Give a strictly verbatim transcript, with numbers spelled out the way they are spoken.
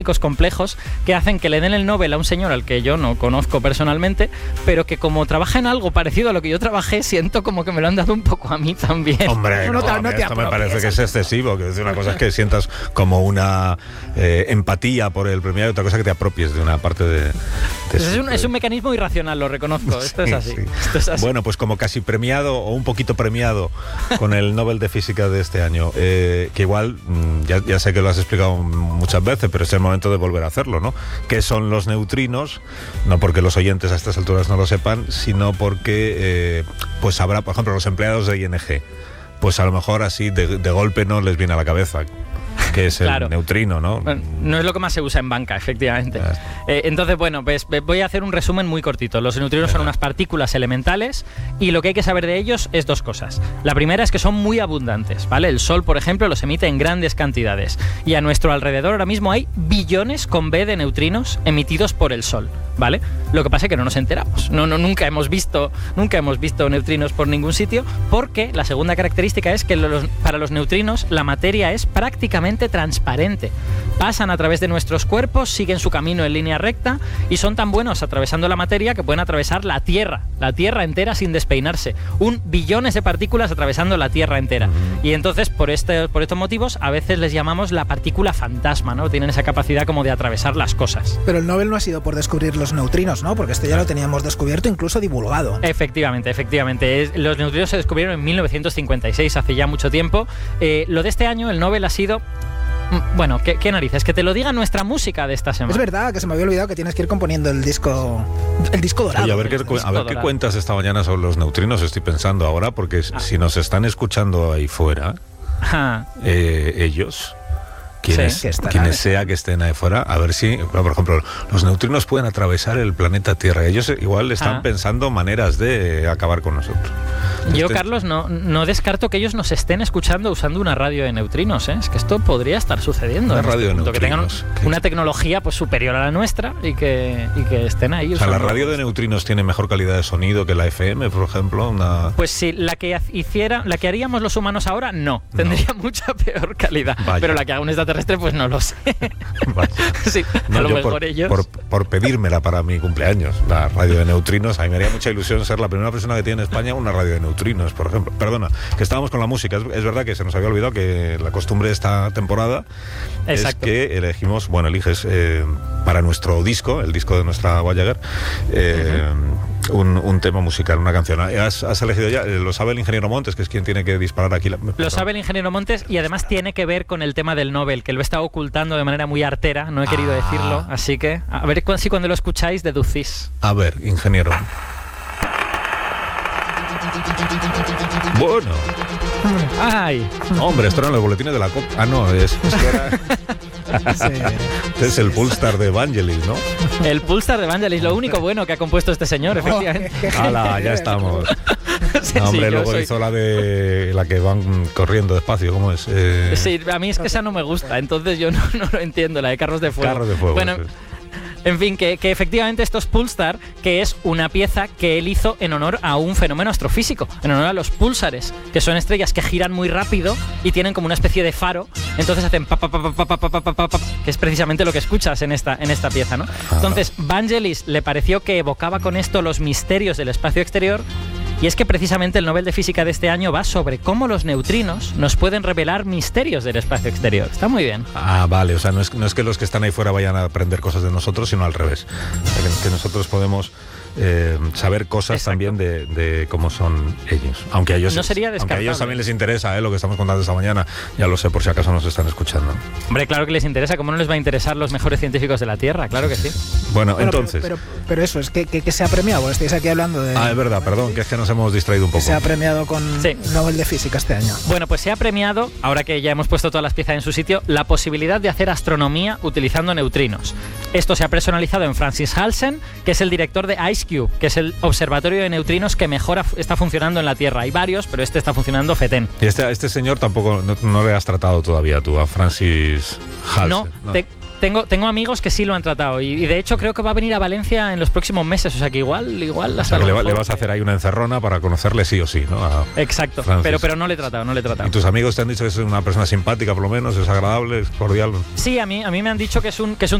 complejos que hacen que le den el Nobel a un señor al que yo no conozco personalmente, pero que como trabaja en algo parecido a lo que yo trabajé, siento como que me lo han dado un poco a mí también. Hombre, no, no, no, no te esto me parece que es excesivo, que una cosa es que sientas como una eh, empatía por el premio y otra cosa que te apropies de una parte de... de pues es, un, es un mecanismo irracional, lo reconozco, esto, sí, es así, sí. esto es así. Bueno, pues como casi premiado o un poquito premiado con el Nobel de Física de este año, eh, que igual, ya, ya sé que lo has explicado muchas veces, pero es el momento de volver a hacerlo, ¿no? ¿Qué son los neutrinos? No porque los oyentes a estas alturas no lo sepan, sino porque eh, pues habrá, por ejemplo, los empleados de I N G, pues a lo mejor así de, de golpe no les viene a la cabeza que es el claro. neutrino, ¿no? Bueno, no es lo que más se usa en banca, efectivamente. Eh, entonces, bueno, pues voy a hacer un resumen muy cortito. Los neutrinos Ajá. son unas partículas elementales y lo que hay que saber de ellos es dos cosas. La primera es que son muy abundantes, ¿vale? El Sol, por ejemplo, los emite en grandes cantidades y a nuestro alrededor ahora mismo hay billones con B de neutrinos emitidos por el Sol, ¿vale? Lo que pasa es que no nos enteramos. No, no, nunca hemos visto, nunca hemos visto neutrinos por ningún sitio, porque la segunda característica es que los, para los neutrinos la materia es prácticamente transparente. Pasan a través de nuestros cuerpos, siguen su camino en línea recta y son tan buenos atravesando la materia que pueden atravesar la Tierra, la Tierra entera sin despeinarse. Un billones de partículas atravesando la Tierra entera. Y entonces, por, este, por estos motivos, a veces les llamamos la partícula fantasma, ¿no? Tienen esa capacidad como de atravesar las cosas. Pero el Nobel no ha sido por descubrir los neutrinos, ¿no? Porque esto ya lo teníamos descubierto, incluso divulgado. Efectivamente, efectivamente. Es, los neutrinos se descubrieron en mil novecientos cincuenta y seis, hace ya mucho tiempo. Eh, lo de este año, el Nobel ha sido... Bueno, ¿qué, qué narices? Que te lo diga nuestra música de esta semana. Es verdad, que se me había olvidado que tienes que ir componiendo el disco el disco dorado. Oye, a ver, qué, a ver qué cuentas esta mañana sobre los neutrinos, estoy pensando ahora, porque ah. si nos están escuchando ahí fuera, eh, ellos... Quienes, sí, que quienes sea que estén ahí fuera, a ver si, por ejemplo, los neutrinos pueden atravesar el planeta Tierra. Ellos igual están ah. pensando maneras de acabar con nosotros. Yo, este... Carlos, no, no descarto que ellos nos estén escuchando usando una radio de neutrinos, ¿eh? Es que esto podría estar sucediendo. Una radio este de neutrinos. Que tengan una tecnología pues superior a la nuestra y que, y que estén ahí. O sea, la radio de neutrinos tiene mejor calidad de sonido que la F M, por ejemplo. Una... Pues sí, la que hiciera, la que haríamos los humanos ahora, no. Tendría no. mucha peor calidad. Vaya. Pero la que haga un extraterrestre, pues no lo sé. sí, no, a lo mejor por, ellos. Por, por pedírmela para mi cumpleaños, la radio de neutrinos, a mí me haría mucha ilusión ser la primera persona que tiene en España una radio de neutrinos, por ejemplo. Perdona, que estábamos con la música. Es, es verdad que se nos había olvidado que la costumbre de esta temporada Exacto. es que elegimos, bueno, eliges eh, para nuestro disco, el disco de nuestra Voyager, eh, uh-huh. un, un tema musical, una canción. ¿Has, has elegido ya? Lo sabe el ingeniero Montes, que es quien tiene que disparar aquí. La, lo sabe el ingeniero Montes y además tiene que ver con el tema del Nobel, que lo he estado ocultando de manera muy artera, no he querido ah. decirlo, así que a ver si cuando lo escucháis deducís. A ver, ingeniero. Bueno. Ay. Hombre, esto eran los boletines de la copa. Ah, no, es, es que era... sí. Este es el Pulsar de Vangelis, ¿no? El Pulsar de Vangelis, lo único bueno que ha compuesto este señor, efectivamente. ¡Hala, ya estamos! Sí, no, hombre, sí, luego soy... hizo la de la que van corriendo despacio, ¿cómo es? Eh... Sí, a mí es que esa no me gusta, entonces yo no, no lo entiendo, la de Carros de Fuego. Carros de Fuego, bueno, sí. En fin, que, que efectivamente esto es Pulsar, que es una pieza que él hizo en honor a un fenómeno astrofísico, en honor a los púlsares, que son estrellas que giran muy rápido y tienen como una especie de faro, entonces hacen pa pa pa pa pa pa pa pa pa pa, que es precisamente lo que escuchas en esta, en esta pieza, ¿no? Entonces, Vangelis le pareció que evocaba con esto los misterios del espacio exterior. Y es que precisamente el Nobel de Física de este año va sobre cómo los neutrinos nos pueden revelar misterios del espacio exterior. Está muy bien. Ah, vale. O sea, no es, no es que los que están ahí fuera vayan a aprender cosas de nosotros, sino al revés. O sea, que, que nosotros podemos eh, saber cosas Exacto. también de, de cómo son ellos. Aunque a ellos, no sería aunque a ellos también les interesa eh, lo que estamos contando esta mañana. Ya lo sé, por si acaso nos están escuchando. Hombre, claro que les interesa. ¿Cómo no les va a interesar los mejores científicos de la Tierra? Claro que sí. Bueno, bueno entonces... Pero, pero, pero eso, es que, que, que se ha premiado. Estáis aquí hablando de... Ah, es verdad, perdón, que es que nos hemos distraído un poco. Se ha premiado con sí. Nobel de Física este año. Bueno, pues se ha premiado, ahora que ya hemos puesto todas las piezas en su sitio, la posibilidad de hacer astronomía utilizando neutrinos. Esto se ha personalizado en Francis Halsen, que es el director de IceCube, que es el observatorio de neutrinos que mejor está funcionando en la Tierra. Hay varios, pero este está funcionando fetén. Y este, este señor tampoco no, no le has tratado todavía tú, a Francis Halsen. No, ¿no? Te, tengo, tengo amigos que sí lo han tratado y, y de hecho creo que va a venir a Valencia en los próximos meses, o sea que igual, igual o sea, que le, va, le vas a hacer ahí una encerrona para conocerle sí o sí, ¿no? A Exacto, Francis. pero, pero no le he tratado, no le he tratado. ¿Y tus amigos te han dicho que es una persona simpática por lo menos, es agradable, es cordial? Sí, a mí, a mí me han dicho que es un, que es un